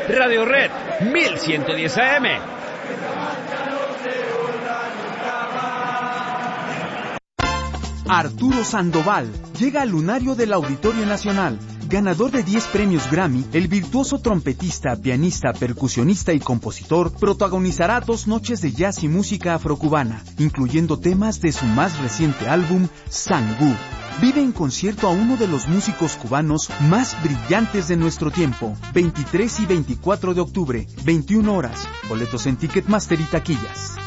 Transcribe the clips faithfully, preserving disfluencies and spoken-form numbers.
Radio Red mil ciento diez A M. Arturo Sandoval llega al lunario del Auditorio Nacional. Ganador de diez premios Grammy, el virtuoso trompetista, pianista, percusionista y compositor protagonizará dos noches de jazz y música afrocubana, incluyendo temas de su más reciente álbum, Sangú. Vive en concierto a uno de los músicos cubanos más brillantes de nuestro tiempo. veintitrés y veinticuatro de octubre, veintiuna horas. Boletos en Ticketmaster y taquillas.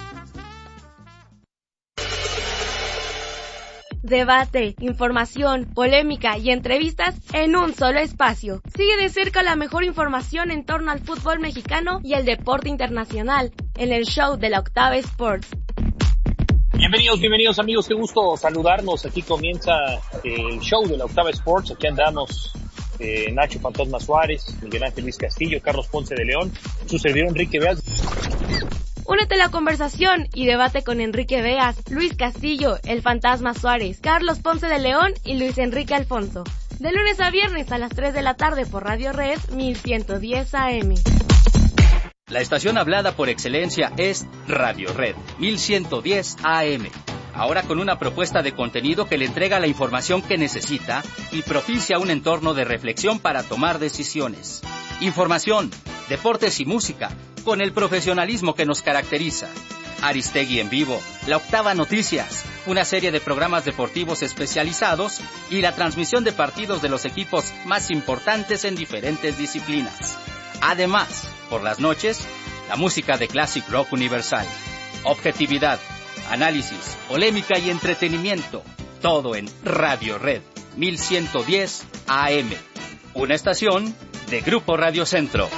Debate, información, polémica y entrevistas en un solo espacio. Sigue de cerca la mejor información en torno al fútbol mexicano y el deporte internacional en el show de la Octava Sports. Bienvenidos, bienvenidos amigos, qué gusto saludarnos. Aquí comienza el show de la Octava Sports. Aquí andamos eh, Nacho Fantasma Suárez, Miguel Ángel Luis Castillo, Carlos Ponce de León, su servidor Enrique Beas. Únete a la conversación y debate con Enrique Beas, Luis Castillo, el Fantasma Suárez, Carlos Ponce de León y Luis Enrique Alfonso. De lunes a viernes a las tres de la tarde por Radio Red mil ciento diez A M. La estación hablada por excelencia es Radio Red mil ciento diez A M. Ahora con una propuesta de contenido que le entrega la información que necesita y propicia un entorno de reflexión para tomar decisiones. Información, deportes y música, con el profesionalismo que nos caracteriza. Aristegui en vivo, La Octava Noticias, una serie de programas deportivos especializados y la transmisión de partidos de los equipos más importantes en diferentes disciplinas. Además, por las noches, la música de Classic Rock Universal. Objetividad, análisis, polémica y entretenimiento. Todo en Radio Red mil ciento diez A M. Una estación de Grupo Radio Centro.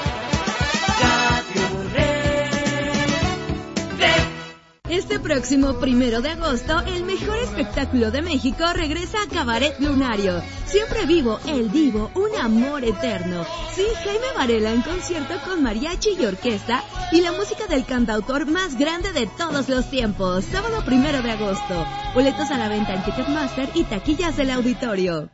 Este próximo primero de agosto, el mejor espectáculo de México regresa a Cabaret Lunario. Siempre vivo, el divo, un amor eterno. Sí, Jaime Varela en concierto con mariachi y orquesta y la música del cantautor más grande de todos los tiempos. Sábado primero de agosto. Boletos a la venta en Ticketmaster y taquillas del auditorio.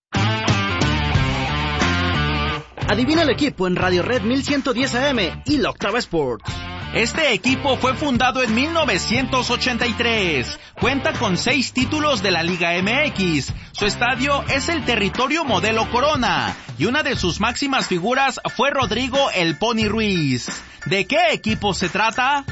Adivina el equipo en Radio Red mil ciento diez A M y la Octava Sports. Este equipo fue fundado en mil novecientos ochenta y tres. Cuenta con seis títulos de la Liga M X. Su estadio es el Territorio Modelo Corona. Y una de sus máximas figuras fue Rodrigo El Pony Ruiz. ¿De qué equipo se trata?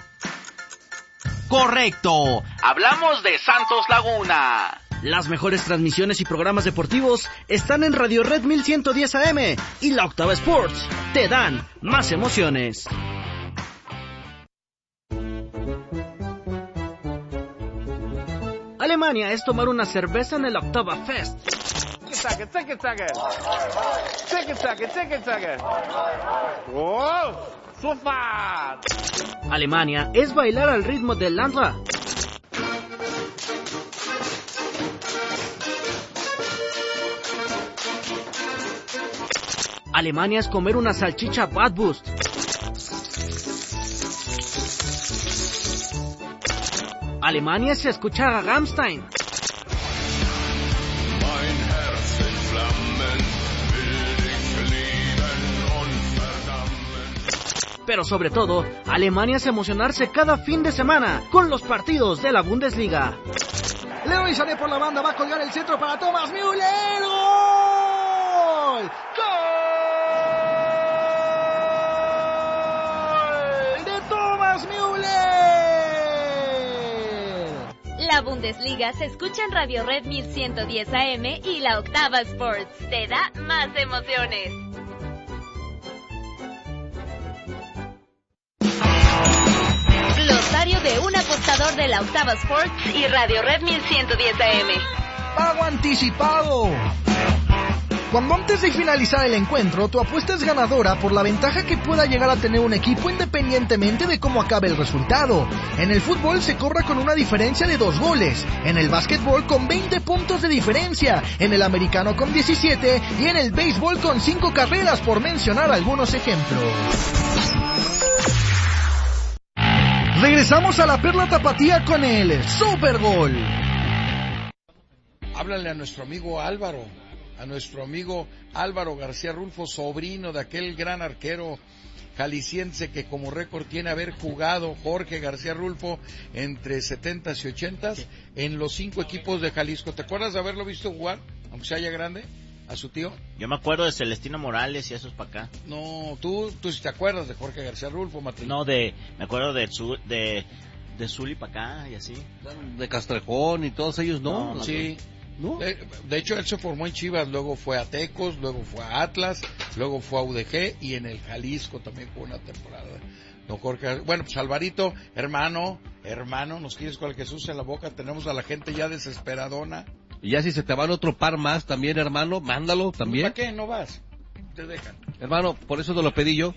Correcto. Hablamos de Santos Laguna. Las mejores transmisiones y programas deportivos están en Radio Red mil ciento diez A M y la Octava Sports. Te dan más emociones. Alemania es tomar una cerveza en el Octava Fest. Alemania es bailar al ritmo del Landra. Alemania es comer una salchicha Bratwurst. Alemania es escuchar a Rammstein. Pero sobre todo, Alemania es emocionarse cada fin de semana con los partidos de la Bundesliga. Leroy Sané por la banda, va a colgar el centro para Thomas Müller. ¡Gol! ¡Gol! ¡De Thomas Müller! La Bundesliga se escucha en Radio Red mil ciento diez A M y la Octava Sports. Te da más emociones. Glosario de un apostador de la Octava Sports y Radio Red mil ciento diez A M. Pago anticipado. Cuando antes de finalizar el encuentro, tu apuesta es ganadora por la ventaja que pueda llegar a tener un equipo independientemente de cómo acabe el resultado. En el fútbol se cobra con una diferencia de dos goles, en el básquetbol con veinte puntos de diferencia, en el americano con diecisiete y en el béisbol con cinco carreras, por mencionar algunos ejemplos. Regresamos a la Perla Tapatía con el Super Gol. Háblale a nuestro amigo Álvaro. a nuestro amigo Álvaro García Rulfo, sobrino de aquel gran arquero jalisciense que como récord tiene haber jugado Jorge García Rulfo entre setentas y ochentas en los cinco equipos de Jalisco. ¿Te acuerdas de haberlo visto jugar, aunque sea ya grande, a su tío? Yo me acuerdo de Celestino Morales y esos para acá. No, tú, tú sí te acuerdas de Jorge García Rulfo, Matrín. No, de, me acuerdo de su, de, de Zuli para acá y así. De Castrejón y todos ellos, ¿no? no, no sí. ¿No? De, de hecho, él se formó en Chivas, luego fue a Tecos, luego fue a Atlas, luego fue a U D G y en el Jalisco también fue una temporada. No, Jorge, bueno, pues Alvarito, hermano, hermano, nos quieres con el Jesús en la boca, tenemos a la gente ya desesperadona. Y ya si se te van otro par más también, hermano, mándalo también. ¿Para qué? No vas, te dejan. Hermano, por eso te lo pedí yo.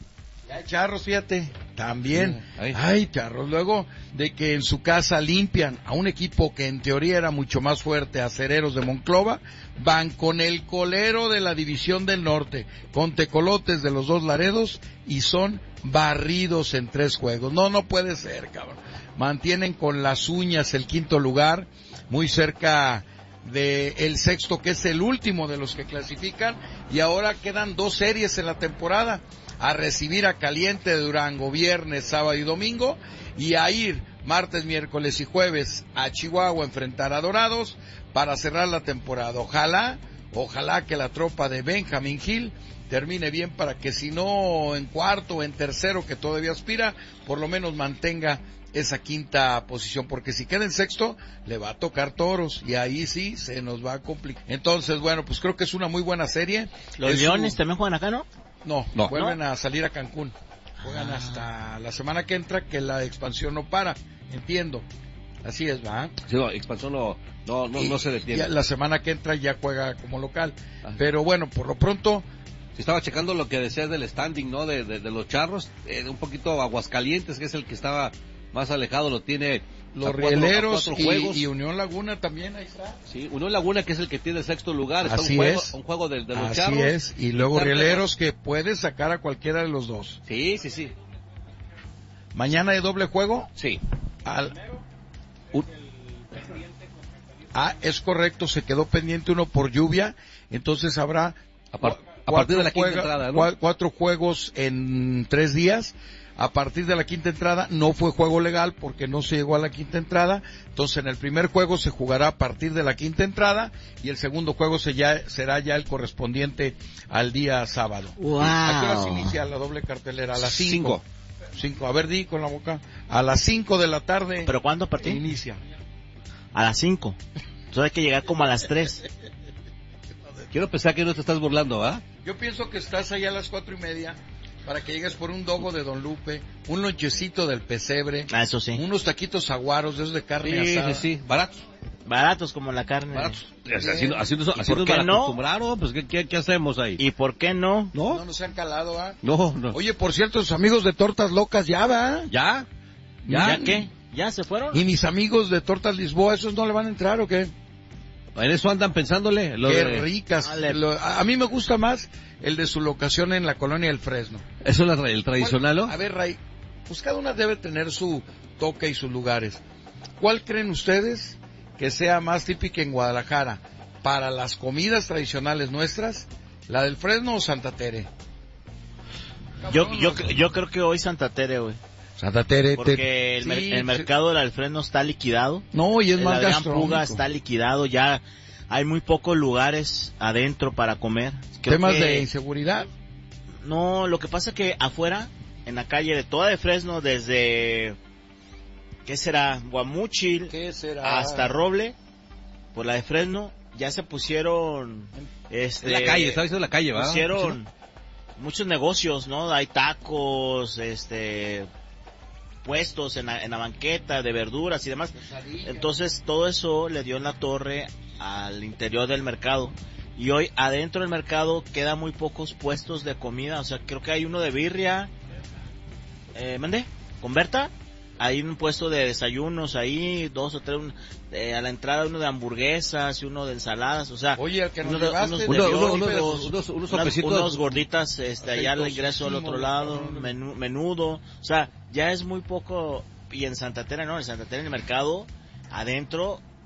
Ya, Charros, fíjate, también. Sí, ahí. Ay, Charros, luego de que en su casa limpian a un equipo que en teoría era mucho más fuerte, Acereros de Monclova, van con el colero de la División del Norte, con Tecolotes de los Dos Laredos, y son barridos en tres juegos. No, no puede ser, cabrón. Mantienen con las uñas el quinto lugar, muy cerca de el sexto, que es el último de los que clasifican, y ahora quedan dos series en la temporada, a recibir a Caliente de Durango viernes, sábado y domingo, y a ir martes, miércoles y jueves a Chihuahua a enfrentar a Dorados para cerrar la temporada. Ojalá, ojalá que la tropa de Benjamín Gil termine bien para que si no en cuarto o en tercero, que todavía aspira, por lo menos mantenga esa quinta posición, porque si queda en sexto le va a tocar Toros y ahí sí se nos va a complicar. Entonces, bueno, pues creo que es una muy buena serie. ¿Los es Leones su... también juegan acá, no? No, no, vuelven ¿no? a salir a Cancún. Juegan ah. hasta la semana que entra, que la expansión no para. Entiendo. Así es, ¿va? Sí, no, expansión no, no, no, y, no se detiene. La semana que entra ya juega como local. Ah. Pero bueno, por lo pronto... Si estaba checando lo que decías del standing, ¿no? De, de, de los Charros, eh, un poquito Aguascalientes, que es el que estaba más alejado, lo tiene... Los Rieleros y, y Unión Laguna también, ahí está. Sí, Unión Laguna, que es el que tiene sexto lugar. Está Así un juego, es. Un juego de, de los Así Charros. Así es, y luego Rieleros que puede sacar a cualquiera de los dos. Sí, sí, sí. ¿Mañana hay doble juego? Sí. Al... Un... Ah, es correcto, se quedó pendiente uno por lluvia, entonces habrá... A, par... a partir de la quinta juega... entrada, ¿no? Cuatro juegos en tres días. A partir de la quinta entrada no fue juego legal porque no se llegó a la quinta entrada, entonces en el primer juego se jugará a partir de la quinta entrada y el segundo juego se ya, será ya el correspondiente al día sábado. Wow. ¿A qué hora se inicia la doble cartelera? A las cinco. Cinco. A ver, di con la boca. A las cinco de la tarde. ¿Pero cuándo a partir? Inicia. A las cinco. Entonces hay que llegar como a las tres. Quiero pensar que no te estás burlando, ¿ah? ¿eh? Yo pienso que estás allá a las cuatro y media. Para que llegues por un dogo de Don Lupe, un lonchecito del Pesebre, ah, eso sí, unos taquitos aguaros de esos de carne sí, asada. Sí, sí, baratos. Baratos como la carne. Baratos. Haciendo, haciendo eso, haciendo ¿por qué no? Acostumbraron, pues ¿qué, qué, ¿qué hacemos ahí? ¿Y por qué no? No, no nos han calado, ¿ah? ¿eh? No, no. Oye, por cierto, tus amigos de Tortas Locas ya, ¿va? ¿Ya? ¿Ya? ¿Ya qué? ¿Ya se fueron? Y mis amigos de Tortas Lisboa, ¿esos no le van a entrar o qué? En eso andan pensándole. Lo Qué de... ricas. Vale. Lo, a, a mí me gusta más el de su locación en la colonia del Fresno. ¿Eso es el tradicional, no? A ver, Ray, pues cada una debe tener su toque y sus lugares. ¿Cuál creen ustedes que sea más típica en Guadalajara para las comidas tradicionales nuestras? ¿La del Fresno o Santa Tere? Yo, yo, yo creo que hoy Santa Tere, güey. Santa Tere. Porque te... el, sí, mer el mercado del Fresno está liquidado. No, y es el más gastronómico. Puga está liquidado, ya hay muy pocos lugares adentro para comer. Creo ¿Temas que... de inseguridad? No, lo que pasa es que afuera, en la calle de toda de Fresno, desde, ¿qué será? Guamúchil, ¿Qué será? Hasta Roble, por la de Fresno, ya se pusieron, este... En la calle, estaba diciendo la calle, ¿verdad? Pusieron ¿Sí, no? muchos negocios, ¿no? Hay tacos, este... puestos en la, en la banqueta de verduras y demás. Entonces todo eso le dio en la torre al interior del mercado y hoy adentro del mercado quedan muy pocos puestos de comida. O sea, creo que hay uno de birria, eh, ¿mande? ¿Con Berta? Hay un puesto de desayunos ahí, dos o tres, un, eh, a la entrada uno de hamburguesas y uno de ensaladas, o sea, oye, el que nos uno, llevaste, unos, uno, unos, uno, unos, unos, unos, unos, unas, unos gorditas, este, allá al ingreso al otro lado, menú, menudo, o sea, ya es muy poco. Y en Santa Tere no, en Santa Tere en el mercado, adentro,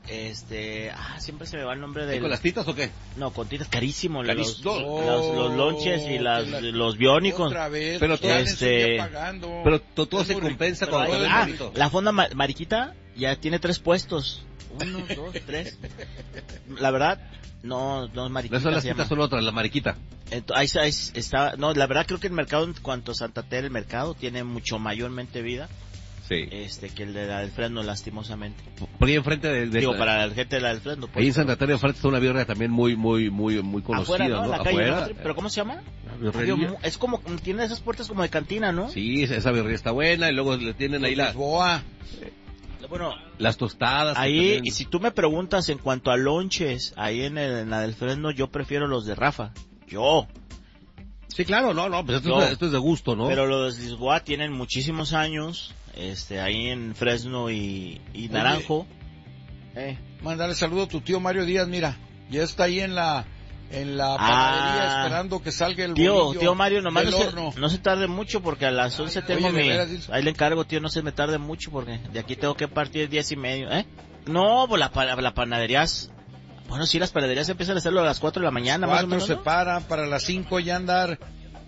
este, ah, siempre se me va el nombre de... ¿Con las titas o qué? No, con titas, carísimo, Carísimo. los, Oh, los, los lonches y las, la... los biónicos. Otra vez, pero todo, este... pero todo, todo se compensa pero con hay, el ah, bonito. La fonda ma- mariquita ya tiene tres puestos. Uno, dos, tres. La verdad, no, no es mariquita. No son las se titas, llama. son otras, la mariquita. Entonces, ahí, ahí está, no, la verdad creo que el mercado, en cuanto a Santa Tere, el mercado tiene mucho mayormente vida. Sí. Este, que el de la del Fresno, lastimosamente. Por ahí enfrente de... de Digo, la, para la gente de la del Fresno. Pues, ahí en Santa Teresa enfrente está una birria también muy, muy, muy, muy conocida, afuera, ¿no? ¿no? La calle, Afuera. ¿no? ¿Pero cómo se llama? Birrería. Es como, tiene esas puertas como de cantina, ¿no? Sí, esa birria está buena y luego le tienen ahí la... Lisboa. Bueno, las tostadas. Ahí, también... y si tú me preguntas en cuanto a lonches, ahí en, el, en la del Fresno, yo prefiero los de Rafa. Yo. Sí, claro, no, no, pues esto, Yo. es, esto es de gusto, ¿no? Pero los de Lisboa tienen muchísimos años, este, ahí en Fresno y, y Naranjo. Eh. Mandarle saludo a tu tío Mario Díaz, mira, ya está ahí en la en la panadería ah, esperando que salga el tío, bolillo tío Mario, nomás del no horno. Se, no se tarde mucho porque a las once tengo Oye, mi... veras, ahí le encargo, tío, no se me tarde mucho porque de aquí tengo que partir diez y medio, ¿eh? No, pues la, la, la panadería... Bueno, sí, las panaderías empiezan a hacerlo a las cuatro de la mañana, más o menos, se ¿no? paran para las cinco ya andar.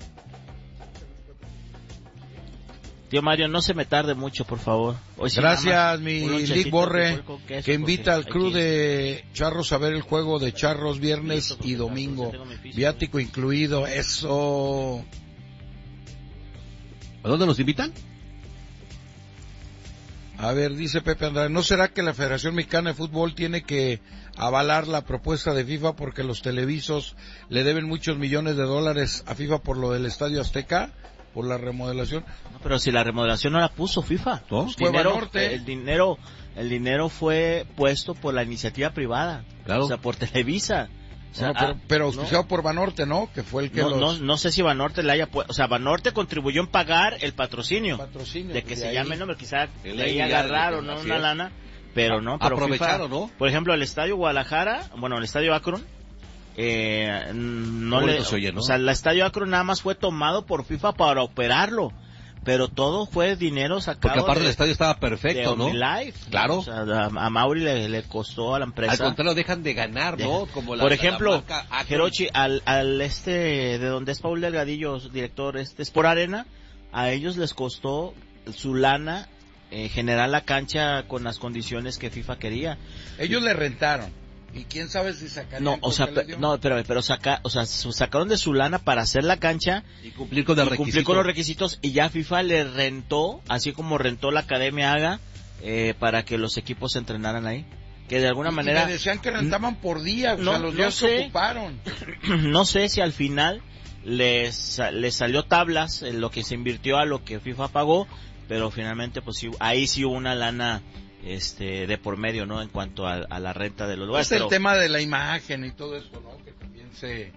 Tío Mario, no se me tarde mucho, por favor. Hoy sí, gracias, mi Lick Borre, queso, que invita al crew que... de Charros a ver el juego de Charros viernes y domingo. Viático incluido, eso. ¿A dónde nos invitan? A ver, dice Pepe Andrade, ¿no será que la Federación Mexicana de Fútbol tiene que avalar la propuesta de FIFA porque los televisos le deben muchos millones de dólares a FIFA por lo del Estadio Azteca? Por la remodelación. No, pero si la remodelación no la puso FIFA. ¿No? Fue dinero, Banorte. El dinero, el dinero fue puesto por la iniciativa privada. Claro. O sea, por Televisa. O sea, no, pero, ah, pero auspiciado no. por Banorte, ¿no? Que fue el que no, los... no, no sé si Banorte le haya puesto, o sea, Banorte contribuyó en pagar el patrocinio. El patrocinio de que de se ahí. llame el nombre, quizá El le haya ahí agarraron, ya, ¿no? así Una es. lana, pero no, pero aprovecharon, FIFA, ¿no? Por ejemplo, el Estadio Guadalajara, bueno, el Estadio Akron, eh, no le, se oye, ¿no? o sea, el Estadio Akron nada más fue tomado por FIFA para operarlo. Pero todo fue dinero sacado. Porque aparte de, el estadio estaba perfecto, de ¿no? OmniLife, claro. O sea, a, a Mauri le, le costó a la empresa. Al contrario, dejan de ganar, ¿no? De, Como la, por ejemplo, la marca Jerochi, al, al este, de donde es Paul Delgadillo, director, este es por Arena, a ellos les costó su lana eh, generar la cancha con las condiciones que FIFA quería. Ellos le rentaron. ¿Y quién sabe si sacarían? No, o sea, pe, no, pero, pero saca, o sea, sacaron de su lana para hacer la cancha y cumplir con, el y cumplir con los requisitos y ya FIFA le rentó, así como rentó la Academia Haga, eh, para que los equipos se entrenaran ahí. Que de alguna y manera... me decían que rentaban por día, no, o sea, los no días sé, se ocuparon. No sé si al final les, les salió tablas en lo que se invirtió a lo que FIFA pagó, pero finalmente pues sí, ahí sí hubo una lana este de por medio, ¿no? En cuanto a, a la renta de los lugares. Es pero... el tema de la imagen y todo eso, ¿no? Que también se...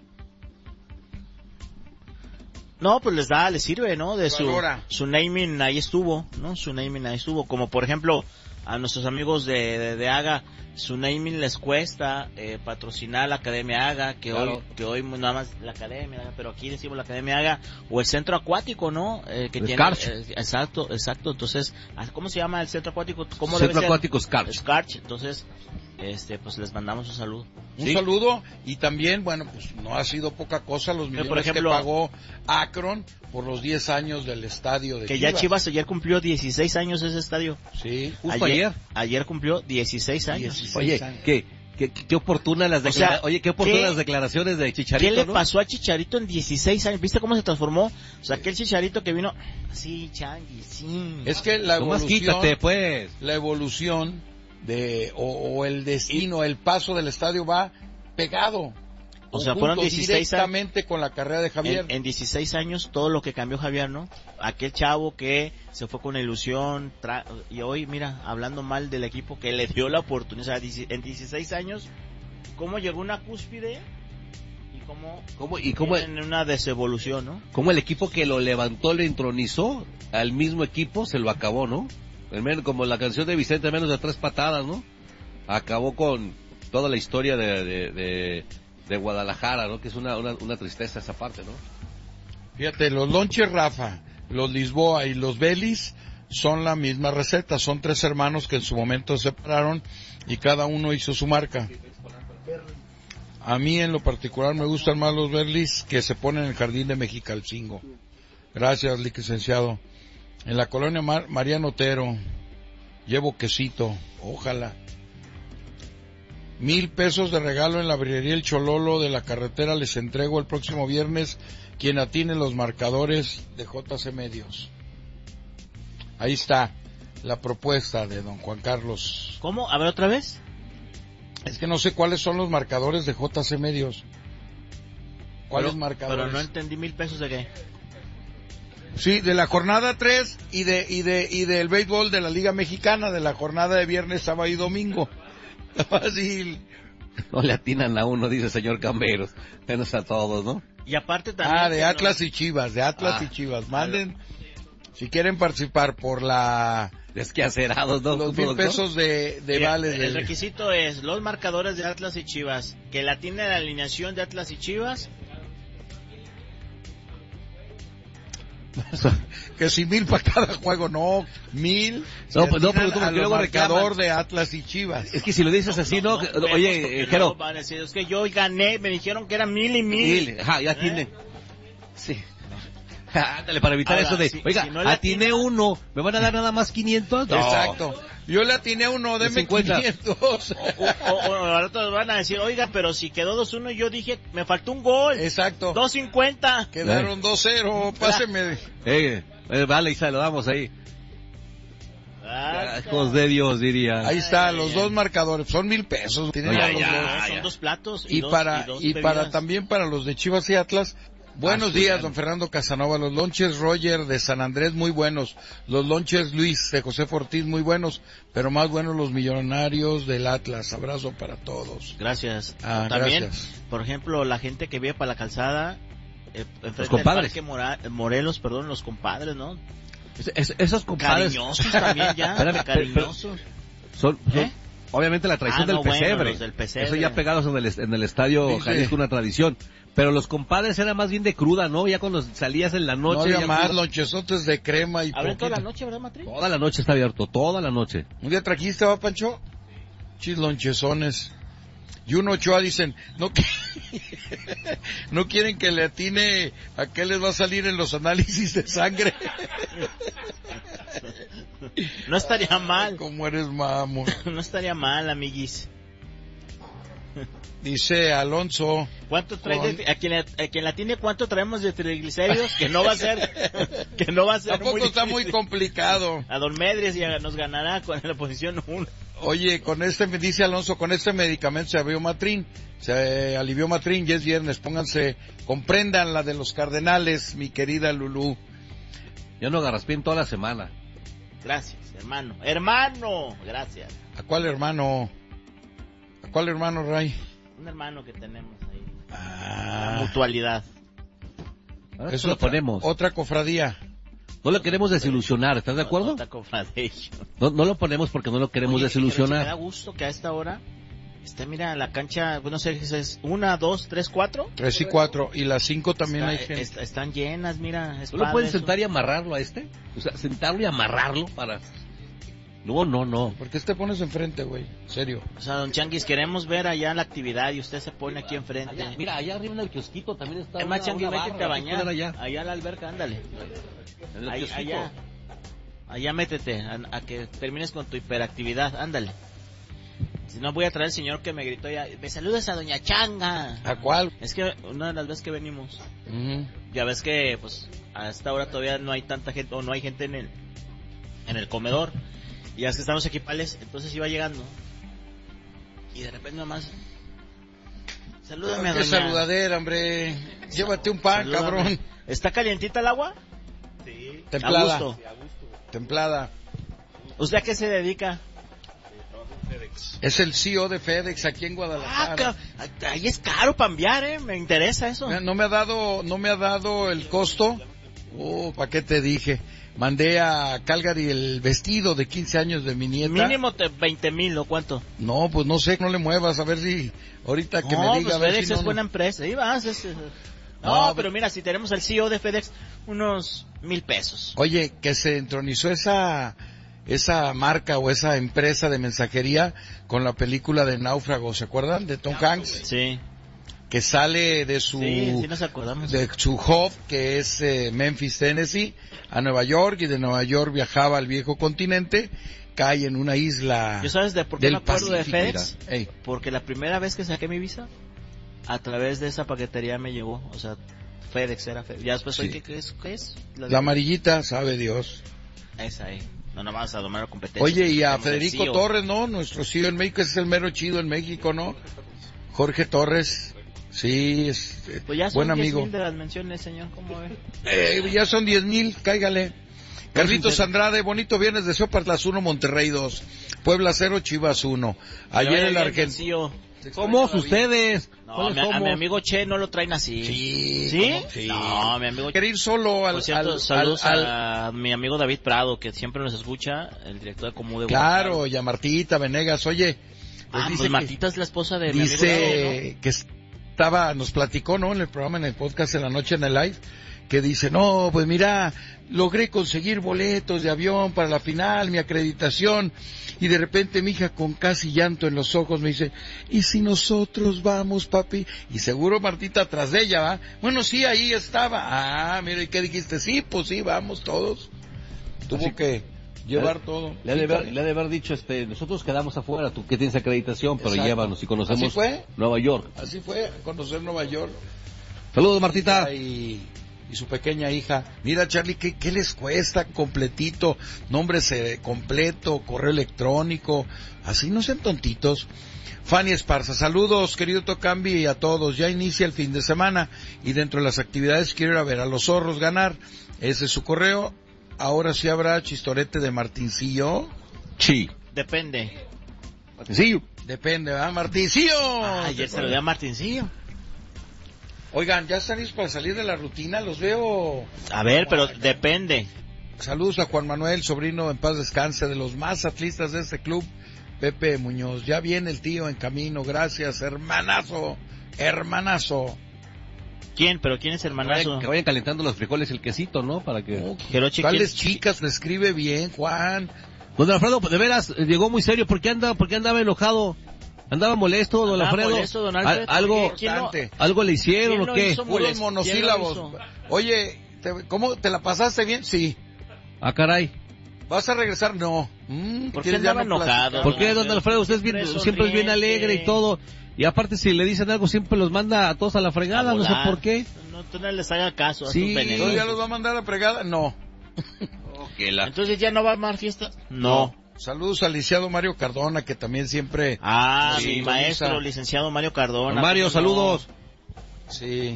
No, pues les da, les sirve, ¿no? De su, Valora. su naming ahí estuvo, ¿no? Su naming ahí estuvo. Como por ejemplo, a nuestros amigos de, de, de Haga, su naming les cuesta eh, patrocinar la Academia Haga, que claro. hoy que hoy nada más la Academia, pero aquí decimos la Academia Haga, o el Centro Acuático, ¿no? Eh, que el tiene, eh, exacto, exacto. Entonces, ¿cómo se llama el Centro Acuático? ¿Cómo Centro Acuático Scarch. Scarch. Entonces, este, pues les mandamos un saludo. Un ¿Sí? saludo, y también, bueno, pues no ha sido poca cosa los millones por ejemplo, que pagó Akron por los diez años del estadio de que Chivas. ya Chivas ayer cumplió dieciséis años ese estadio. Sí, justo ayer. Ayer, ayer cumplió dieciséis años. dieciséis Oye, años. ¿qué, qué, qué oportunas las o sea, declaraciones, oye, qué oportunas ¿qué, las declaraciones de Chicharito, ¿Qué le ¿no? pasó a Chicharito en dieciséis años? ¿Viste cómo se transformó? O sea, aquel Chicharito que vino así, Changi, sí. Es que la Nomás evolución, quítate, pues. la evolución de, o, o el destino, el paso del estadio va pegado. O sea, fueron dieciséis directamente años, con la carrera de Javier. En, en dieciséis años todo lo que cambió Javier, ¿no? Aquel chavo que se fue con ilusión tra- y hoy, mira, hablando mal del equipo que le dio la oportunidad. O sea, en dieciséis años, ¿cómo llegó una cúspide? Y cómo, ¿Cómo, y cómo, en una desevolución, ¿no? Cómo el equipo que lo levantó, le entronizó, al mismo equipo se lo acabó, ¿no? Como la canción de Vicente, menos de tres patadas, ¿no? Acabó con toda la historia de... de, de de Guadalajara, ¿no? Que es una, una, una tristeza esa parte, ¿no? Fíjate, los lonches Rafa, los Lisboa y los Belis son la misma receta. Son tres hermanos que en su momento se separaron y cada uno hizo su marca. A mí en lo particular me gustan más los Berlis que se ponen en el jardín de Mexicalcingo. Gracias, licenciado. En la colonia Mar Mariano Otero, llevo quesito, ojalá. Mil pesos de regalo en la birrería El Chololo de la carretera les entrego el próximo viernes, quien atine los marcadores de J C Medios. Ahí está la propuesta de don Juan Carlos. ¿Cómo? A ver otra vez. Es que no sé cuáles son los marcadores de J C Medios. ¿Cuáles pero, marcadores? Pero no entendí mil pesos de qué. Sí, de la jornada tres y de y de y del béisbol de la Liga Mexicana, de la jornada de viernes, sábado y domingo. Fácil. No le atinan a uno, dice el señor Camberos. Menos a todos, ¿no? Y aparte también... Ah, de Atlas no... y Chivas, de Atlas ah, y Chivas. Manden, si quieren participar por la... Desquacerados, ¿no? Los mil pesos de, de Mira, vales. El de... requisito es los marcadores de Atlas y Chivas. Que la tiene la alineación de Atlas y Chivas. Que si mil para cada juego, no, mil. No, pues no, pero tú al luego marcador reclaman de Atlas y Chivas. Es que si lo dices así, ¿no? no, no Oye, Jero. Van a decir, es que yo gané, me dijeron que eran mil y mil. mil. Ajá, ya ¿Eh? tiene. Sí. Ándale, para evitar Ahora, eso de, si, oiga, si no atiné atina... uno, ¿me van a dar nada más quinientos? No. Exacto. Yo le atiné a uno, deme cincuenta. quinientos. O, o, o ahora todos van a decir, oiga, pero si quedó dos uno y yo dije, me faltó un gol. Exacto. dos cincuenta. Quedaron dos cero, páseme. Eh, eh, vale, y se lo damos ahí. Ah, Hijos de Dios, diría. Ahí está, los dos marcadores, son mil pesos. Tienen Ya, los ya, dos. no, son ya. dos platos y, Y dos, para y, dos y bebidas. para también para los de Chivas y Atlas. Buenos Ah, días, sí, don Fernando Casanova. Los lonches Roger de San Andrés muy buenos. Los lonches Luis de José Ortiz muy buenos, pero más buenos los millonarios del Atlas. Abrazo para todos. Gracias. Ah, También, gracias. por ejemplo, la gente que vive para la calzada, eh, enfrente Los compadres. del Parque Mora- Morelos, perdón, los compadres, ¿no? Es, es, esos compadres. Cariñosos también ya, Espérame, cariñosos. Son, son ¿Eh? obviamente la tradición Ah, del, no, bueno, pesebre. los del pesebre. Eso ya pegados en el, est- en el estadio Sí, sí. Jalisco, una tradición. Pero los compadres era más bien de cruda, ¿no? Ya cuando salías en la noche. No había ya más cruda. lonchesotes de crema y Abren toda la poquito. noche, ¿verdad, Matri? Toda la noche está abierto, toda la noche. Un día trajiste, ¿va, Pancho? Chis lonchezones. Y uno Ochoa dicen, no, que... no quieren que le atine a qué les va a salir en los análisis de sangre. No estaría mal. ¿Cómo eres, mamón? No estaría mal, amiguis. Dice Alonso. ¿Cuánto trae Con- de, a, quien, a quien la tiene cuánto traemos de triglicéridos? Que no va a ser, que no va a ser Tampoco muy está muy difícil. complicado. A Don Medres ya nos ganará con la posición uno. Oye, con este, me dice Alonso, con este medicamento se alivió Matrín, se alivió Matrín, ya es viernes, pónganse, comprendan la de los Cardenales, mi querida Lulú. Yo no garraspín toda la semana. Gracias, hermano. Hermano, gracias. ¿A cuál hermano? ¿A cuál hermano, Ray? Un hermano que tenemos ahí. Ah, La mutualidad. Ahora es eso lo otra, ponemos. otra cofradía. No lo queremos desilusionar, ¿estás de acuerdo? Otra confradation. No, no lo ponemos porque no lo queremos Oye, pero sí me da desilusionar. gusto que a esta hora esté, mira, la cancha, pues no sé, es una, dos, tres, cuatro. Tres y cuatro, y las cinco también Está- hay gente. est- están llenas, mira. Es ¿No lo padre pueden eso. sentar y amarrarlo a este? O sea, sentarlo y amarrarlo para... No, no, no. ¿Por qué te pones enfrente, güey? Serio. O sea, don Changuis, queremos ver allá la actividad y usted se pone aquí enfrente. Allá, mira, allá arriba en el kiosquito también está Es una, más, Changuis, una métete a barra, hay que bañar. poner allá. Allá a la alberca, ándale. En el Ahí- kiosquito. allá. Allá métete, a, a que termines con tu hiperactividad, ándale. Si no, voy a traer al señor que me gritó ya, me saludas a doña Changa. ¿A cuál? Es que una de las veces que venimos, Ujú. ya ves que pues a esta hora todavía no hay tanta gente, o no hay gente en el en el comedor. Y ya es que estamos equipales, entonces iba llegando. Y de repente nomás, salúdame a Qué doña. saludadera, hombre. Llévate un pan, Salúdame. cabrón. ¿Está calientita el agua? Sí. Templada. A gusto. Templada. ¿Usted a qué se dedica? Es el C E O de FedEx aquí en Ah, Guadalajara. ca- ahí es caro para enviar, eh. Me interesa eso. Mira, No me ha dado, no me ha dado el costo. Oh, ¿para qué te dije? Mandé a Calgary el vestido de quince años de mi nieta. Mínimo te, veinte mil, ¿o cuánto? No, pues no sé, no le muevas, a ver si ahorita que no, me diga. pues a ver FedEx si es no, buena empresa. Ahí vas. Es, es- No, no, pero mira, si tenemos al C E O de FedEx, unos mil pesos. Oye, que se entronizó esa esa marca o esa empresa de mensajería con la película de Náufrago, ¿se acuerdan? De Tom Hanks. Sí. Que sale de su sí, sí nos acordamos. de su hub, que es eh, Memphis, Tennessee, a Nueva York, y de Nueva York viajaba al viejo continente, cae en una isla ¿Yo sabes de por qué del me acuerdo Pacífico, de FedEx? Ey. Porque la primera vez que saqué mi visa, a través de esa paquetería me llegó, o sea, FedEx era FedEx. Ya después, Sí. ¿qué, qué es? ¿Qué es? La, la amarillita, sabe Dios. Esa ahí. No, no vas a domar la competencia. Oye, y a Tenemos Federico el C E O. Torres, ¿no? Nuestro C E O en México, ese es el mero chido en México, ¿no? Jorge Torres, sí, es eh, Pues ya son buen diez amigo. mil de las menciones, señor, ¿cómo ve? Eh, ya son diez mil, cáigale. Carlitos Andrade, bonito viernes, deseo para las uno, Monterrey dos, Puebla cero, Chivas uno. Ayer el argentino. Somos ustedes. No, a mi, a mi amigo Che no lo traen así. Sí. ¿Sí? Sí. No, mi amigo Che. Quiere ir solo al... Por cierto, al, saludos al, a al... mi amigo David Prado, que siempre nos escucha, el director de Comú de Claro, Guadalajara. y a Martita Venegas, oye. Ah, dice pues que, Martita es la esposa de mi amigo dice David, ¿no? que estaba, nos platicó, ¿no? En el programa, en el podcast, en la noche, en el live, que dice, no, pues mira, logré conseguir boletos de avión para la final, mi acreditación, y de repente mi hija con casi llanto en los ojos me dice, ¿y si nosotros vamos, papi? Y seguro Martita atrás de ella, ¿va? Bueno, sí, ahí estaba. Ah, mira, ¿y qué dijiste? Sí, pues sí, vamos todos. Tuvo Así que llevar le, todo. Le ha de haber, le ha de haber dicho, este, nosotros quedamos afuera, tú que tienes acreditación, pero Exacto. llévanos y conocemos ¿Así fue? Nueva York. Así fue, conocer Nueva York. Saludos, Martita. Y, y su pequeña hija. Mira, Charlie, ¿qué, qué les cuesta completito? Nombre eh, completo, correo electrónico. Así no sean tontitos. Fanny Esparza, saludos, querido Tocambi, y a todos. Ya inicia el fin de semana y dentro de las actividades quiero ir a ver a los zorros ganar. Ese es su correo. Ahora sí habrá chistorete de Martincillo. Sí. Depende. Martincillo. Depende, ¿verdad, Martincillo? Ah, ayer se lo dio a Martincillo. Oigan, ¿ya están listos para salir de la rutina? Los veo... A ver, pero depende. Saludos a Juan Manuel, sobrino, en paz descanse, de los más atlistas de este club, Pepe Muñoz. Ya viene el tío en camino, gracias, hermanazo, hermanazo. ¿Quién? ¿Pero quién es hermanazo? Que vayan calentando los frijoles, el quesito, ¿no? Para que... Oh, ¿cuáles chicas? Le escribe bien, Juan. Don Alfredo, de veras, llegó muy serio. ¿Por qué anda, por qué andaba enojado? ¿Andaba molesto, don Andaba Alfredo? molesto, don Alfredo. ¿Algo, No, ¿Algo le hicieron o qué? Puros monosílabos. Oye, ¿te, ¿cómo te la pasaste bien? Sí. Ah, caray. ¿Vas a regresar? No. Mm, ¿Por qué andaba no enojado? ¿Por qué, don Alfredo? Usted es bien, siempre es bien alegre y todo. Y aparte, si le dicen algo, siempre los manda a todos a la fregada, a no sé por qué. No, tú no les haga caso. Sí. ¿Entonces ya los va a mandar a la fregada? No. Okay, la... Entonces ya no va a armar fiesta. No. no. Saludos al licenciado Mario Cardona, que también siempre... Ah, sí, mi maestro, licenciado Mario Cardona. Mario, saludos. Sí.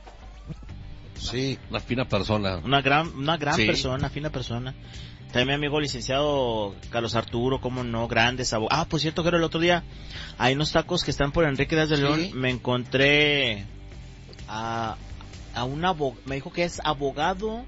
Sí. Una fina persona. Una gran, una gran sí. persona, fina persona. También mi amigo licenciado Carlos Arturo, cómo no, grandes abogados. Ah, por cierto, que era el otro día, hay unos tacos que están por Enrique Díaz de León, sí. Me encontré a, a un abogado, me dijo que es abogado,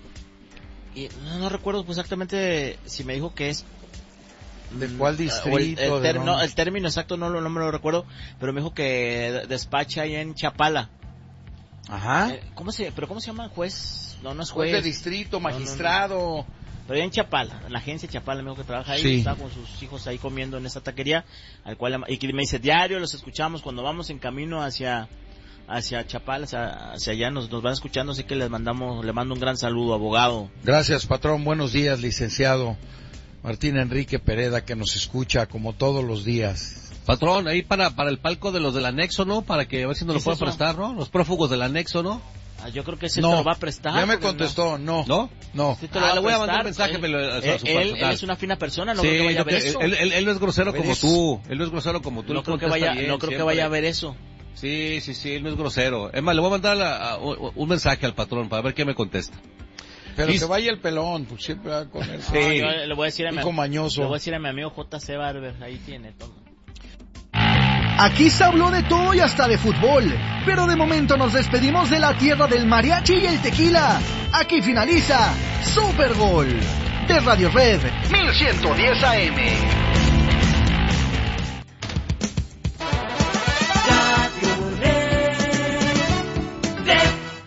y no, no recuerdo exactamente si me dijo que es... ¿De cuál distrito? El, el, ter, de no, el término exacto no, no me lo recuerdo, pero me dijo que despacha ahí en Chapala. Ajá. Eh, ¿Cómo se, pero cómo se llama? Juez, no, no es juez. Juez de distrito, magistrado. No, no, no. Pero ya en Chapala, en la agencia Chapala, me dijo que trabaja ahí, sí. Está con sus hijos ahí comiendo en esa taquería, al cual y que me dice diario los escuchamos cuando vamos en camino hacia hacia Chapala, hacia, hacia allá nos, nos van escuchando, así que les mandamos, le mando un gran saludo, abogado. Gracias, patrón. Buenos días, licenciado Martín Enrique Pereda, que nos escucha como todos los días. Patrón, ahí para para el palco de los del anexo, ¿no? Para que a ver si nos lo pueden prestar, ¿no? Los prófugos del anexo, ¿no? Ah, yo creo que ese no, te lo va a prestar. Ya me contestó, no. ¿No? No. Sí te lo ah, le voy a mandar un mensaje. Él, me lo, a su, él, a su él, él es una fina persona, no sí, creo que vaya a ver que, eso. Él, él, él no es grosero como es? tú. Él no es grosero como tú. No creo que vaya, bien, no creo siempre. que vaya a ver eso. Sí, sí, sí, él no es grosero. Es más, le voy a mandar a, a, un mensaje al patrón para ver qué me contesta. Pero y... que vaya el pelón, pues siempre va con él. Sí. No, yo le voy a decir a mi, mañoso. Le voy a decir a mi amigo J C Barber, ahí tiene todo. Aquí se habló de todo y hasta de fútbol, pero de momento nos despedimos de la tierra del mariachi y el tequila. Aquí finaliza Super Gol de Radio Red mil ciento diez A M. Radio Red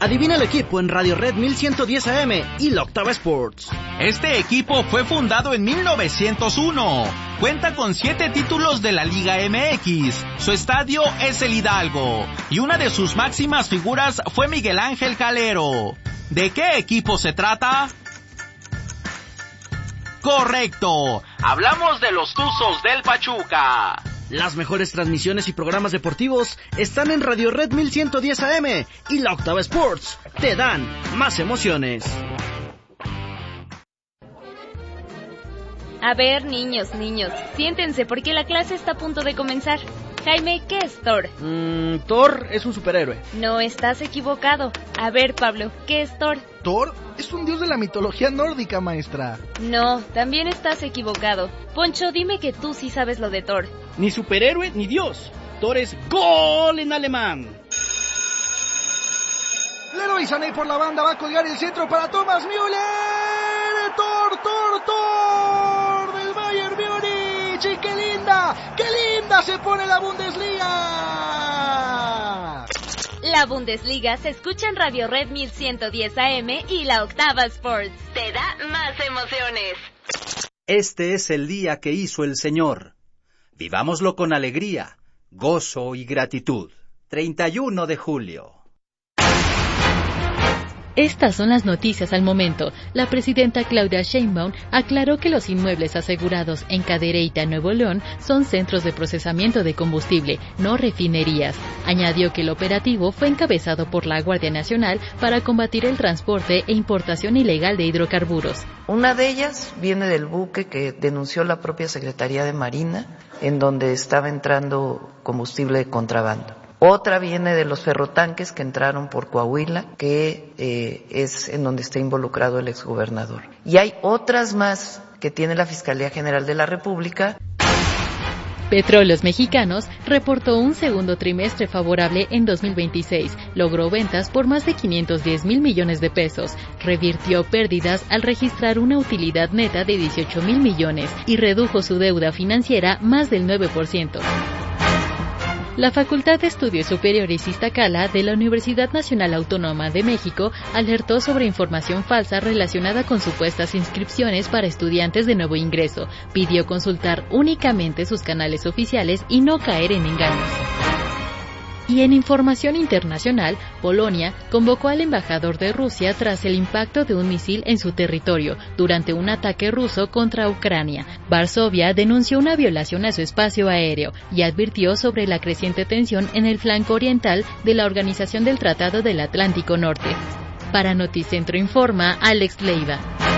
Adivina el equipo en Radio Red mil ciento diez A M y la Octava Sports. Este equipo fue fundado en mil novecientos uno. Cuenta con siete títulos de la Liga M X. Su estadio es el Hidalgo. Y una de sus máximas figuras fue Miguel Ángel Calero. ¿De qué equipo se trata? Correcto. Hablamos de los Tuzos del Pachuca. Las mejores transmisiones y programas deportivos están en Radio Red mil ciento diez A M y la Octava Sports. Te dan más emociones. A ver, niños, niños, siéntense porque la clase está a punto de comenzar. Jaime, ¿qué es Thor? Mm, Thor es un superhéroe. No, estás equivocado. A ver, Pablo, ¿qué es Thor? Thor es un dios de la mitología nórdica, maestra. No, también estás equivocado. Poncho, dime que tú sí sabes lo de Thor. Ni superhéroe ni dios. Thor es gol en alemán. Leroy Sané por la banda va a colgar el centro para Thomas Müller. Thor, Thor, Thor del Bayern Múnich. Y qué linda, qué linda se pone la Bundesliga. La Bundesliga se escucha en Radio Red mil ciento diez A M y la Octava Sports. Te da más emociones. Este es el día que hizo el Señor. Vivámoslo con alegría, gozo y gratitud. treinta y uno de julio. Estas son las noticias al momento. La presidenta Claudia Sheinbaum aclaró que los inmuebles asegurados en Cadereyta, Nuevo León, son centros de procesamiento de combustible, no refinerías. Añadió que el operativo fue encabezado por la Guardia Nacional para combatir el transporte e importación ilegal de hidrocarburos. Una de ellas viene del buque que denunció la propia Secretaría de Marina, en donde estaba entrando combustible de contrabando. Otra viene de los ferrotanques que entraron por Coahuila, que eh, es en donde está involucrado el exgobernador. Y hay otras más que tiene la Fiscalía General de la República. Petróleos Mexicanos reportó un segundo trimestre favorable en dos mil veintiséis. Logró ventas por más de quinientos diez mil millones de pesos. Revirtió pérdidas al registrar una utilidad neta de dieciocho mil millones y redujo su deuda financiera más del nueve por ciento. La Facultad de Estudios Superiores Iztacala de la Universidad Nacional Autónoma de México alertó sobre información falsa relacionada con supuestas inscripciones para estudiantes de nuevo ingreso. Pidió consultar únicamente sus canales oficiales y no caer en engaños. Y en información internacional, Polonia convocó al embajador de Rusia tras el impacto de un misil en su territorio durante un ataque ruso contra Ucrania. Varsovia denunció una violación a su espacio aéreo y advirtió sobre la creciente tensión en el flanco oriental de la Organización del Tratado del Atlántico Norte. Para Noticentro informa Alex Leiva.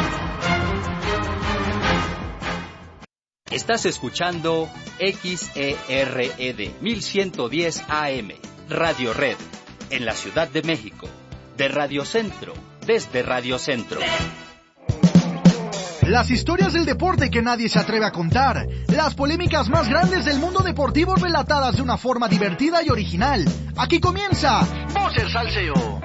Estás escuchando X E R E D mil ciento diez A M, Radio Red, en la Ciudad de México, de Radio Centro, desde Radio Centro. Las historias del deporte que nadie se atreve a contar, las polémicas más grandes del mundo deportivo relatadas de una forma divertida y original. Aquí comienza Voces Salseo.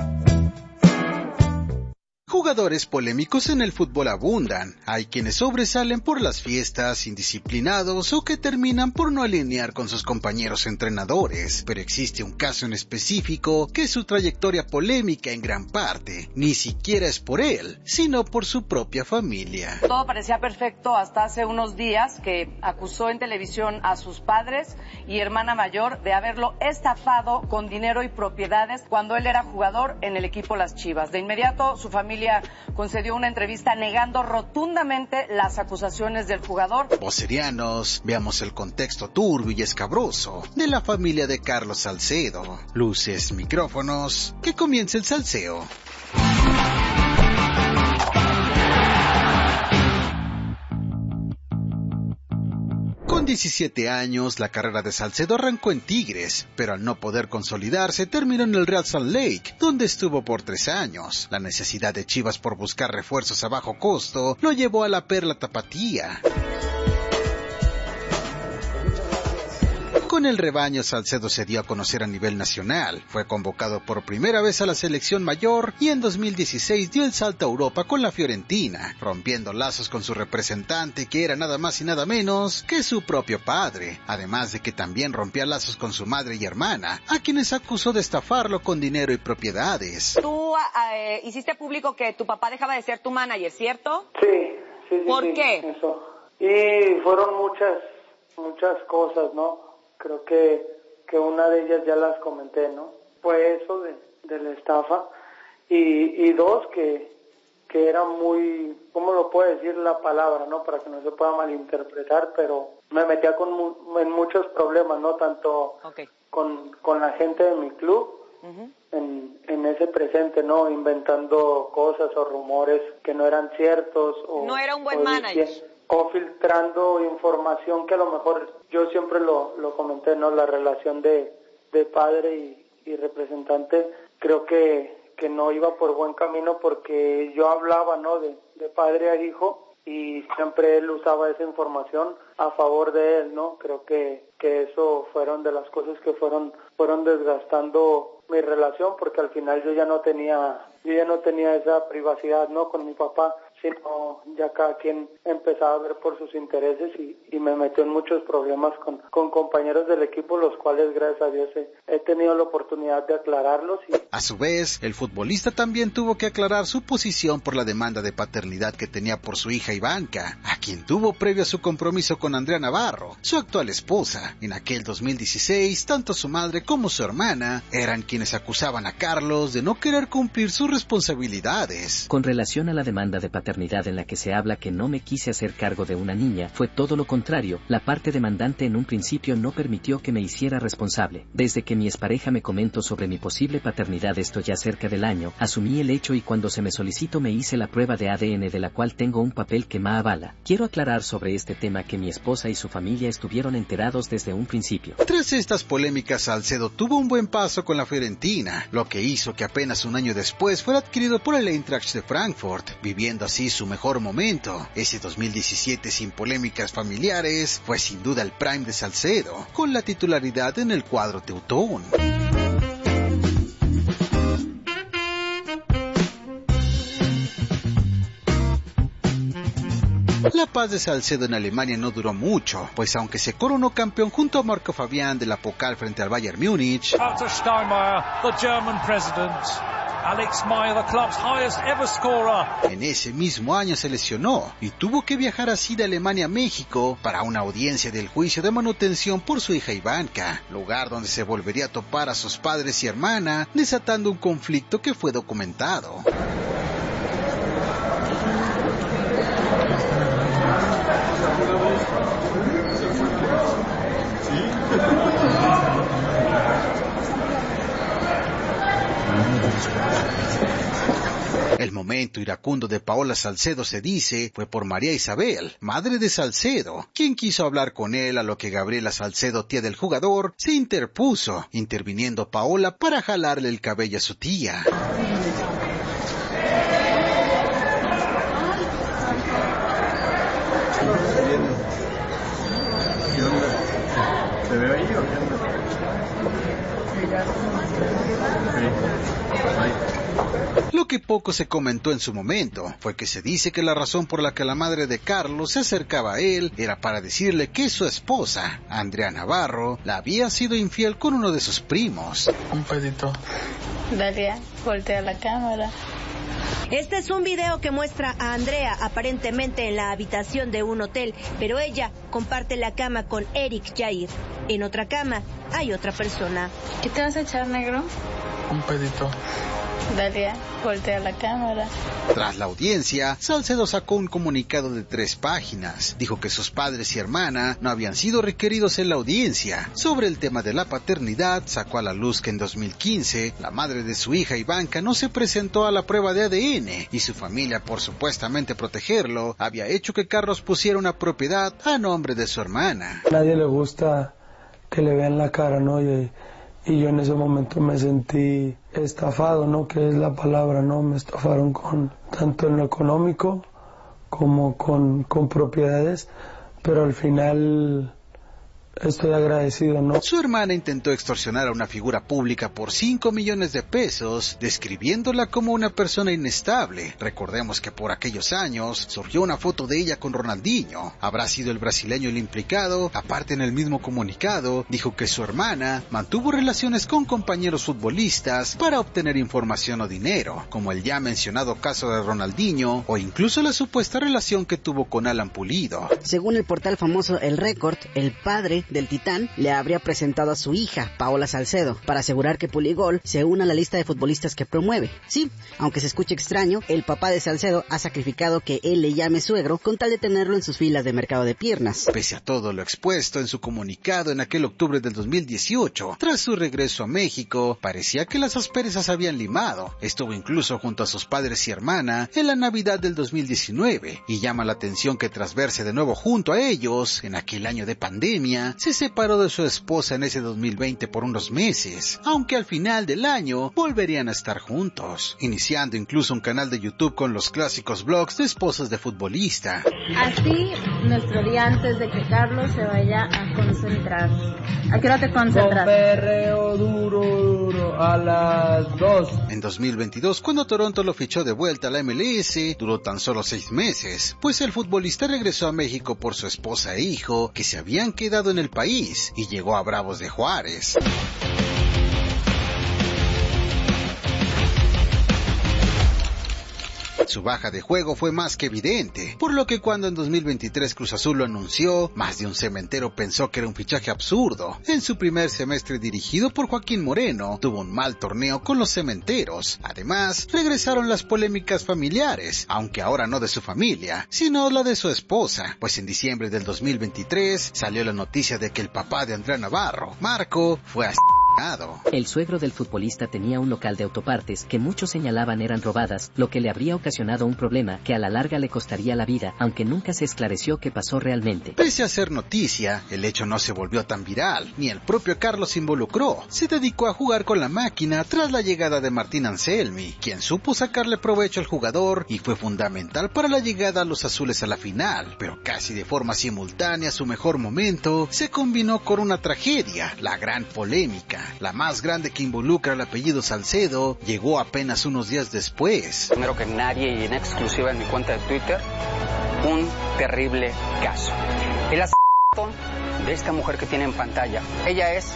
Jugadores polémicos en el fútbol abundan. Hay quienes sobresalen por las fiestas, indisciplinados o que terminan por no alinear con sus compañeros entrenadores. Pero existe un caso en específico que su trayectoria polémica en gran parte ni siquiera es por él, sino por su propia familia. Todo parecía perfecto hasta hace unos días que acusó en televisión a sus padres y hermana mayor de haberlo estafado con dinero y propiedades cuando él era jugador en el equipo Las Chivas. De inmediato su familia concedió una entrevista negando rotundamente las acusaciones del jugador. Vocerianos, veamos el contexto turbio y escabroso de la familia de Carlos Salcedo. Luces, micrófonos, que comience el salseo. Con diecisiete años, la carrera de Salcedo arrancó en Tigres, pero al no poder consolidarse, terminó en el Real Salt Lake, donde estuvo por tres años. La necesidad de Chivas por buscar refuerzos a bajo costo lo llevó a la Perla Tapatía. Con el rebaño, Salcedo se dio a conocer a nivel nacional, fue convocado por primera vez a la selección mayor y en dos mil dieciséis dio el salto a Europa con la Fiorentina, rompiendo lazos con su representante que era nada más y nada menos que su propio padre, además de que también rompía lazos con su madre y hermana, a quienes acusó de estafarlo con dinero y propiedades. Tú eh, hiciste público que tu papá dejaba de ser tu manager, ¿cierto? Sí, sí, sí. ¿Por sí, qué? Eso. Y fueron muchas, muchas cosas, ¿no? Creo que, que una de ellas ya las comenté, ¿no? Fue eso de, de la estafa. Y, y dos, que, que era muy, ¿cómo lo puedo decir la palabra, no? Para que no se pueda malinterpretar, pero me metía con mu- en muchos problemas, ¿no? Tanto okay. con, con la gente de mi club, uh-huh. en, en ese presente, ¿no? Inventando cosas o rumores que no eran ciertos. O, no era un buen o manager. Diciendo, o filtrando información que a lo mejor, yo siempre lo, lo comenté, ¿no? La relación de, de padre y, y representante, creo que, que no iba por buen camino porque yo hablaba, ¿no? De, de padre a hijo y siempre él usaba esa información a favor de él, ¿no? Creo que, que eso fueron de las cosas que fueron, fueron desgastando mi relación porque al final yo ya no tenía, yo ya no tenía esa privacidad, ¿no? Con mi papá, sino ya cada quien empezaba a ver por sus intereses y, y me metió en muchos problemas con, con compañeros del equipo, los cuales gracias a Dios he, he tenido la oportunidad de aclararlos. Y... A su vez, el futbolista también tuvo que aclarar su posición por la demanda de paternidad que tenía por su hija Ivanka, a quien tuvo previo a su compromiso con Andrea Navarro, su actual esposa. En aquel dos mil dieciséis, tanto su madre como su hermana eran quienes acusaban a Carlos de no querer cumplir sus responsabilidades. Con relación a la demanda de paternidad en la que se habla que no me quise hacer cargo de una niña, fue todo lo contrario. La parte demandante en un principio no permitió que me hiciera responsable. Desde que mi expareja me comentó sobre mi posible paternidad, esto ya cerca del año, asumí el hecho y cuando se me solicitó me hice la prueba de A D N de la cual tengo un papel que me avala. Quiero aclarar sobre este tema que mi esposa y su familia estuvieron enterados desde un principio. Tras estas polémicas, Salcedo tuvo un buen paso con la Fiorentina, lo que hizo que apenas un año después fuera adquirido por el Eintracht de Frankfurt, viviendo así su mejor momento. Ese dos mil diecisiete sin polémicas familiares fue sin duda el prime de Salcedo, con la titularidad en el cuadro teutón. La paz de Salcedo en Alemania no duró mucho, pues aunque se coronó campeón junto a Marco Fabián de la Pokal frente al Bayern Múnich, Walter Steinmeier, the German president, Alex Meyer, the club's highest ever scorer. En ese mismo año se lesionó y tuvo que viajar así de Alemania a México para una audiencia del juicio de manutención por su hija Ivanka, lugar donde se volvería a topar a sus padres y hermana, desatando un conflicto que fue documentado. El momento iracundo de Paola Salcedo, se dice, fue por María Isabel, madre de Salcedo, quien quiso hablar con él, a lo que Gabriela Salcedo, tía del jugador, se interpuso, interviniendo Paola para jalarle el cabello a su tía. ¿Se ve ahí o qué onda? Lo que poco se comentó en su momento fue que se dice que la razón por la que la madre de Carlos se acercaba a él era para decirle que su esposa, Andrea Navarro, la había sido infiel con uno de sus primos. Un pedito. Dalia, voltea la cámara. Este es un video que muestra a Andrea aparentemente en la habitación de un hotel, pero ella comparte la cama con Eric Jair. En otra cama hay otra persona. ¿Qué te vas a echar, negro? Un pedito. Dalia, voltea la cámara. Tras la audiencia, Salcedo sacó un comunicado de tres páginas. Dijo que sus padres y hermana no habían sido requeridos en la audiencia. Sobre el tema de la paternidad, sacó a la luz que en dos mil quince, la madre de su hija Ivanka no se presentó a la prueba de A D N, y su familia, por supuestamente protegerlo, había hecho que Carlos pusiera una propiedad a nombre de su hermana. A nadie le gusta que le vean la cara, ¿no? Y, y yo en ese momento me sentí estafado, ¿no? Que es la palabra, ¿no? Me estafaron con tanto en lo económico como con, con propiedades, pero al final estoy agradecido, ¿no? Su hermana intentó extorsionar a una figura pública por cinco millones de pesos, describiéndola como una persona inestable. Recordemos que por aquellos años surgió una foto de ella con Ronaldinho. ¿Habrá sido el brasileño el implicado? Aparte, en el mismo comunicado, dijo que su hermana mantuvo relaciones con compañeros futbolistas para obtener información o dinero, como el ya mencionado caso de Ronaldinho o incluso la supuesta relación que tuvo con Alan Pulido. Según el portal famoso El Récord, el padre del Titán le habría presentado a su hija, Paola Salcedo, para asegurar que Puligol se una a la lista de futbolistas que promueve. Sí, aunque se escuche extraño, el papá de Salcedo ha sacrificado que él le llame suegro con tal de tenerlo en sus filas de mercado de piernas. Pese a todo lo expuesto en su comunicado en aquel octubre del dos mil dieciocho, tras su regreso a México, parecía que las asperezas habían limado. Estuvo incluso junto a sus padres y hermana en la Navidad del dos mil diecinueve, y llama la atención que tras verse de nuevo junto a ellos, en aquel año de pandemia, se separó de su esposa en ese dos mil veinte por unos meses, aunque al final del año volverían a estar juntos, iniciando incluso un canal de YouTube con los clásicos vlogs de esposas de futbolista. Así, nuestro día antes de que Carlos se vaya a concentrar. ¿A qué hora te concentras? Con perreo duro, duro, a las dos. En dos mil veintidós, cuando Toronto lo fichó de vuelta a la M L S, duró tan solo seis meses, pues el futbolista regresó a México por su esposa e hijo, que se habían quedado en el país, y llegó a Bravos de Juárez. Su baja de juego fue más que evidente, por lo que cuando en dos mil veintitrés Cruz Azul lo anunció, más de un cementero pensó que era un fichaje absurdo. En su primer semestre dirigido por Joaquín Moreno, tuvo un mal torneo con los cementeros. Además, regresaron las polémicas familiares, aunque ahora no de su familia, sino la de su esposa, pues en diciembre del dos mil veintitrés salió la noticia de que el papá de Andrea Navarro, Marco, fue asesinado. El suegro del futbolista tenía un local de autopartes que muchos señalaban eran robadas, lo que le habría ocasionado un problema que a la larga le costaría la vida, aunque nunca se esclareció qué pasó realmente. Pese a ser noticia, el hecho no se volvió tan viral, ni el propio Carlos se involucró. Se dedicó a jugar con la máquina tras la llegada de Martín Anselmi, quien supo sacarle provecho al jugador y fue fundamental para la llegada a los azules a la final, pero casi de forma simultánea su mejor momento se combinó con una tragedia, la gran polémica. La más grande que involucra al apellido Salcedo llegó apenas unos días después. Primero que nadie y en exclusiva en mi cuenta de Twitter, un terrible caso. El asesinato de esta mujer que tiene en pantalla. Ella es,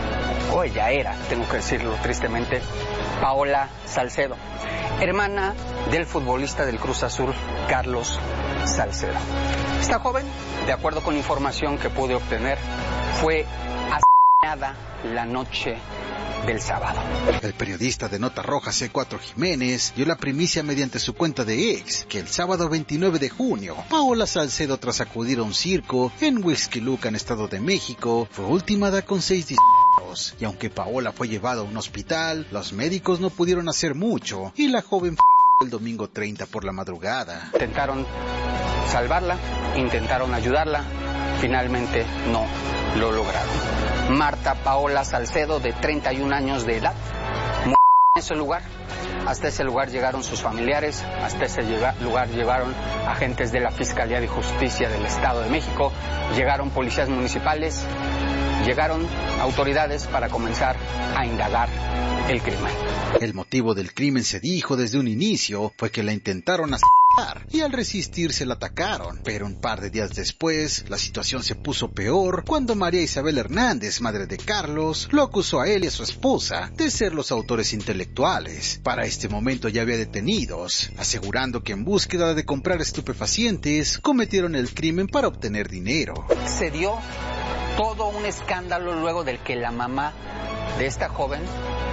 o ella era, tengo que decirlo tristemente, Paola Salcedo, hermana del futbolista del Cruz Azul, Carlos Salcedo. Esta joven, de acuerdo con información que pude obtener, fue asesinada la noche del sábado. El periodista de Nota Roja C cuatro Jiménez dio la primicia mediante su cuenta de ex que el sábado veintinueve de junio, Paola Salcedo, tras acudir a un circo en Huixquilucan, Estado de México, fue ultimada con seis disparos, y aunque Paola fue llevada a un hospital, los médicos no pudieron hacer mucho y la joven fue el domingo treinta por la madrugada. Intentaron salvarla, intentaron ayudarla, finalmente no lo lograron. Marta Paola Salcedo, de treinta y un años de edad, murió en ese lugar. Hasta ese lugar llegaron sus familiares, hasta ese lugar llegaron agentes de la Fiscalía de Justicia del Estado de México, llegaron policías municipales, llegaron autoridades para comenzar a indagar el crimen. El motivo del crimen, se dijo desde un inicio, fue que la intentaron asesinar y al resistirse la atacaron, pero un par de días después la situación se puso peor cuando María Isabel Hernández, madre de Carlos, lo acusó a él y a su esposa de ser los autores intelectuales. Para este momento ya había detenidos, asegurando que en búsqueda de comprar estupefacientes cometieron el crimen para obtener dinero. Se dio todo un escándalo luego del que la mamá de esta joven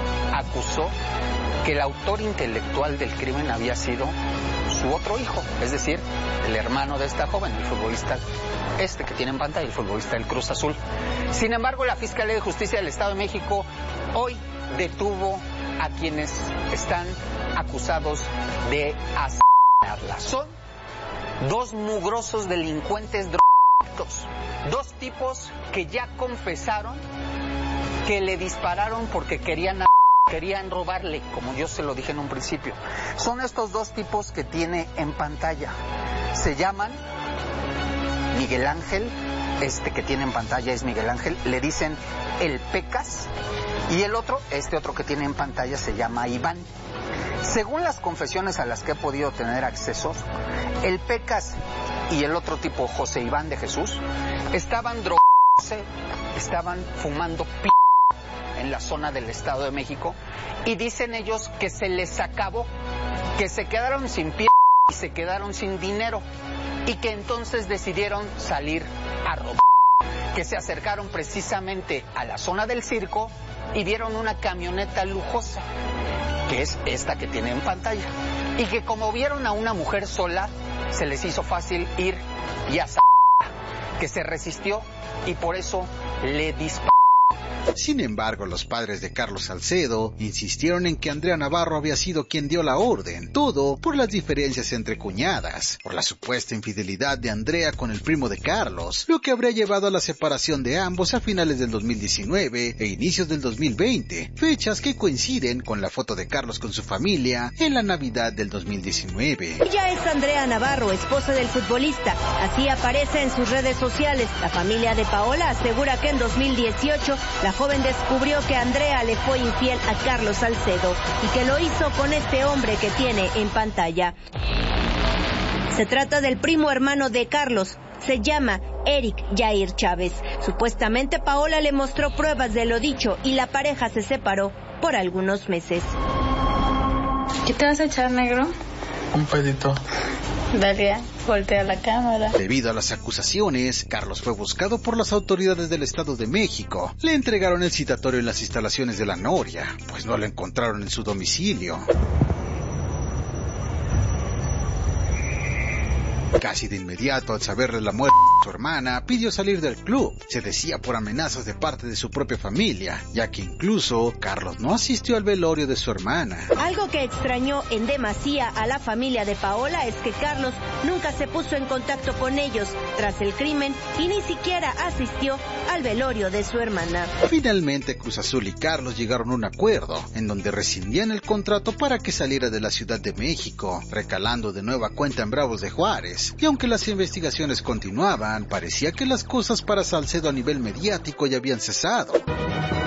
acusó que el autor intelectual del crimen había sido su otro hijo, es decir, el hermano de esta joven, el futbolista este que tiene en pantalla, el futbolista del Cruz Azul. Sin embargo, la Fiscalía de Justicia del Estado de México hoy detuvo a quienes están acusados de asesinarla. Son dos mugrosos delincuentes drogadictos, dos tipos que ya confesaron que le dispararon porque querían Querían robarle, como yo se lo dije en un principio. Son estos dos tipos que tiene en pantalla. Se llaman Miguel Ángel, este que tiene en pantalla es Miguel Ángel, le dicen el Pecas, y el otro, este otro que tiene en pantalla se llama Iván. Según las confesiones a las que he podido tener acceso, el Pecas y el otro tipo, José Iván de Jesús, estaban drogándose, estaban fumando p en la zona del Estado de México, y dicen ellos que se les acabó, que se quedaron sin pie y se quedaron sin dinero, y que entonces decidieron salir a robar, que se acercaron precisamente a la zona del circo y vieron una camioneta lujosa, que es esta que tiene en pantalla, y que como vieron a una mujer sola, se les hizo fácil ir y asaltarla, que se resistió y por eso le disparó. Sin embargo, los padres de Carlos Salcedo insistieron en que Andrea Navarro había sido quien dio la orden, todo por las diferencias entre cuñadas, por la supuesta infidelidad de Andrea con el primo de Carlos, lo que habría llevado a la separación de ambos a finales del dos mil diecinueve e inicios del dos mil veinte, fechas que coinciden con la foto de Carlos con su familia en la Navidad del dos mil diecinueve. Ella es Andrea Navarro, esposa del futbolista, así aparece en sus redes sociales. La familia de Paola asegura que en dos mil dieciocho la joven descubrió que Andrea le fue infiel a Carlos Salcedo y que lo hizo con este hombre que tiene en pantalla. Se trata del primo hermano de Carlos, se llama Eric Jair Chávez. Supuestamente Paola le mostró pruebas de lo dicho y la pareja se separó por algunos meses. ¿Qué te vas a echar, negro? Un pedito. Dale, voltea la cámara. Debido a las acusaciones, Carlos fue buscado por las autoridades del Estado de México. Le entregaron el citatorio en las instalaciones de la Noria, pues no lo encontraron en su domicilio. Casi de inmediato, al saber de la muerte de su hermana, pidió salir del club. Se decía por amenazas de parte de su propia familia, ya que incluso Carlos no asistió al velorio de su hermana. Algo que extrañó en demasía a la familia de Paola es que Carlos nunca se puso en contacto con ellos tras el crimen y ni siquiera asistió al velorio de su hermana. Finalmente, Cruz Azul y Carlos llegaron a un acuerdo, en donde rescindían el contrato para que saliera de la Ciudad de México, recalando de nueva cuenta en Bravos de Juárez. Y aunque las investigaciones continuaban, parecía que las cosas para Salcedo a nivel mediático ya habían cesado.